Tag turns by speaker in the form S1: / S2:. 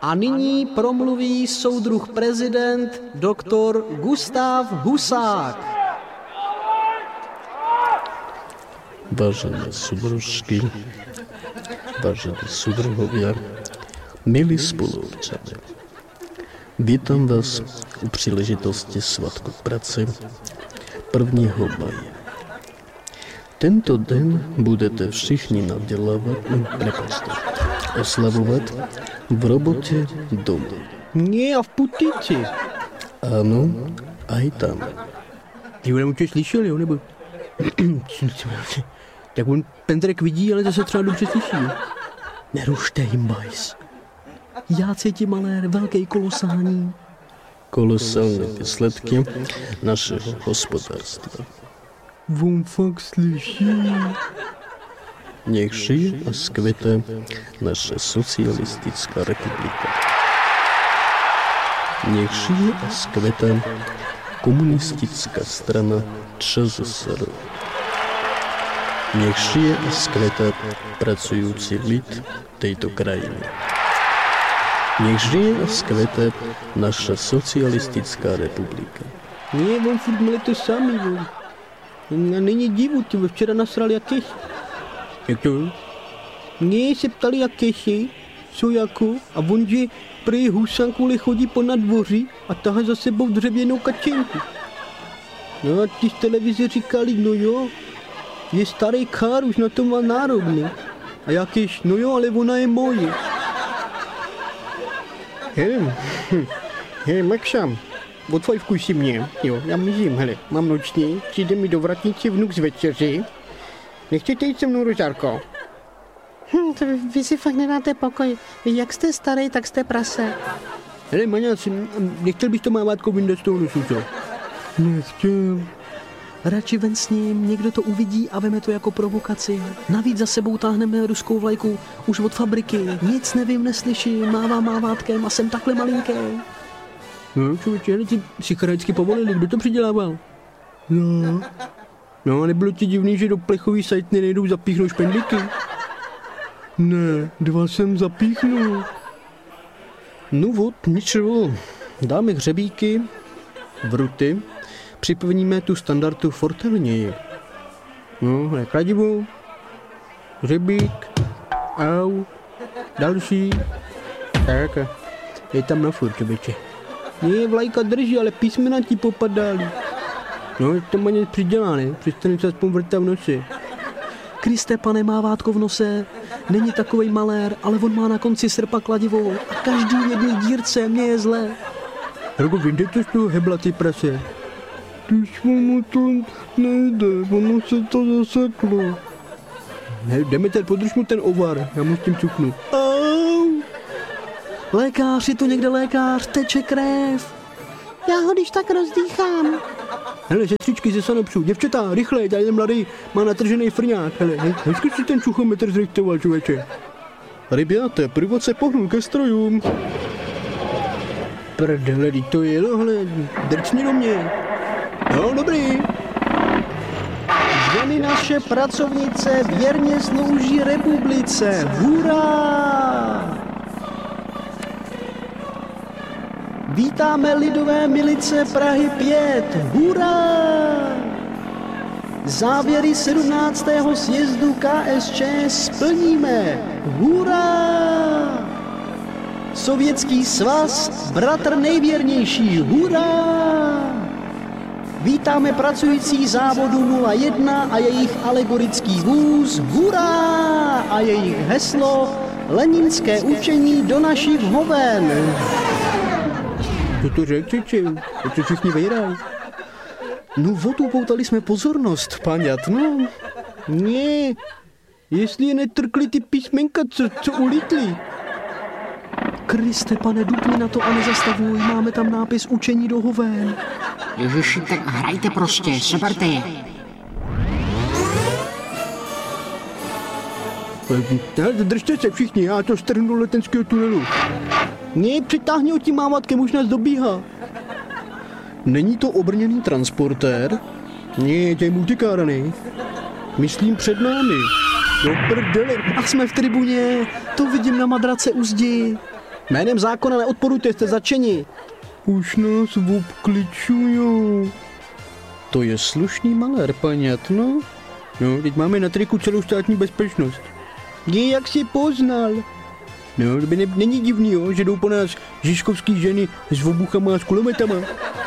S1: A nyní promluví soudruh prezident doktor Gustav Husák.
S2: Vážené súdružky, vážení súdruhovia, milí spoluobčania, vítam vás u príležitosti Svátku práce 1. maja. Tento den budete všichni oslavovať v robote doma.
S1: Nie, a v Putici.
S2: Áno, aj tam.
S1: Ty ho určitě slyšel, jo, nebo... Tak on Pendrek vidí, ale zase třeba dobře slyší. Nerušte jim, bajs. Já cítím malér, velký kolosální.
S2: Kolosální výsledky našeho hospodárstva.
S1: On fakt slyší.
S2: Nech žije a skvěte naše socialistická republika. Nech žije a skvěte komunistická strana ČSSR. Nech žije a skvěte pracující lid této krajiny. Nech žije a skvěte naša socialistická republika.
S1: Nie, on furt měli to samý, vole. Není divu, ty včera nasrali jak keši. Jak to? Nie, se ptali jak keši, co jako, a on, že prý Husák kvůli chodí po nadvoří a tahá za sebou dřevěnou kačenku. No a ty z televize říkali, no jo, je starý kár, už na to má nárok, ne? A jakýž, no jo, ale ona je moje.
S3: Hele, Maxam, odfajfkuj si mě, jo, já mizím, hele, mám noční, přijde mi do vratnici vnuk z večeři. Nechcete jít se mnou, Rožárko?
S4: Vy si fakt nedáte pokoj. Vy jak jste starý, tak jste prase.
S1: Hele, Maňac, nechtěl bys to mávátko vyndat z toho nosu, co?
S3: Nechtěl.
S4: Radši ven s ním, někdo to uvidí a veme to jako provokaci. Navíc za sebou táhneme ruskou vlajku už od fabriky. Nic nevím, neslyším, mávám mávátkem a jsem takhle malinký.
S1: No, člověče, hele, ti si charačky povolili, kdo to přidělával? No, nebylo ti divný, že do plechový sajtny nejdou zapíchnout špendlíky?
S3: Ne, 2 jsem zapíchnul.
S1: No vod, ničeho. Dáme hřebíky, vruty, připevníme tu standardu fortelněji. No, kladivo, hřebík, au, další. Tak, je tam na furt, čověče. Ne, vlajka drží, ale písmena ti popadaly. No, to má něco přidělá, ne? Přestane se aspoň vrta v nose.
S4: Kriste, pane, mávátko v nose. Není takovej malér, ale on má na konci srpa kladivo a každý jedný dírce mě je zlé.
S1: Rogo, vyjde to z toho hebla, ty prase.
S3: Když mu to nejde, ono se to zaseklo.
S1: Ne, Demeter, podrž mu ten ovar, já mu s tím cuknu.
S4: Au! Lékař, je to někde lékař, teče krev. Já ho když tak rozdýchám.
S1: Hele, sestřičky ze Sanopsu, děvčata, rychle, tady ten mladý má natržený frňák. Hele, hezky si ten čuchometr zrejtoval, člověče.
S2: Rybáte, průvod se pohnul ke strojům.
S1: Prdele, to je, hele, drčni do mě. No, dobrý.
S5: Ženy naše pracovnice věrně slouží republice. Hurá! Vítáme lidové milice Prahy 5. Hurá! Závěry 17. sjezdu KSČ splníme. Hurá! Sovětský svaz, bratr nejvěrnější. Hurá! Vítáme pracující závodu 01 a jejich alegorický vůz. Hurá! A jejich heslo Leninské učení do našich hoven.
S1: Co to řekl, to všichni vejrají.
S2: No poutali jsme pozornost, paňat, no.
S1: Ne, jestli je netrkli ty písmenka, co ulítli.
S4: Kriste, pane, dupni na to a nezastavuj, máme tam nápis učení do hoven.
S6: Ježiši, tak hrajte prostě, seberte je.
S1: Držte se všichni, já to strhnu do letenského tunelu. Ne, přitáhni ho tím mávátkem, už nás dobíhá.
S2: Není to obrněný transportér?
S1: Ne, to je multikára, ne? Myslím před námi.
S4: No prdele, a jsme v tribuně, to vidím na madrace u zdi.
S1: Jménem zákona neodporujte, jste začeni.
S3: Už nás obkličujou.
S1: To je slušný malér, paňat, no.
S3: No, teď máme na triku celou státní bezpečnost. Je, jak si poznal. No, není divný, jo, že jdou po nás žižkovský ženy s obuchama a s kulometama.